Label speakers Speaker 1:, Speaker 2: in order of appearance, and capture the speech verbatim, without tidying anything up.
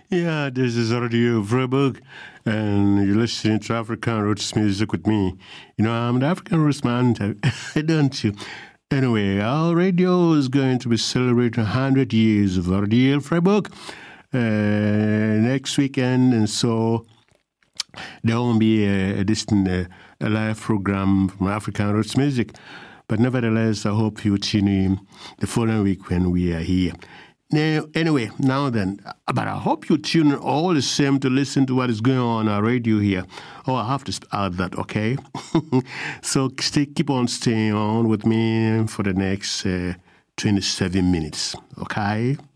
Speaker 1: Yeah, this is Radio Freiburg, and you're listening to African Roots Music with me. You know, I'm the African Roots man, don't you? Anyway, our radio is going to be celebrating one hundred years of Radio Freiburg uh, next weekend, and so there won't be a, a distant uh, a live program from African Roots Music. But nevertheless, I hope you tune in the following week when we are here. Now, anyway, now then, but I hope you tune in all the same to listen to what is going on on our radio here. Oh, I have to add that, okay? So stay, keep on staying on with me for the next uh, twenty-seven minutes, okay?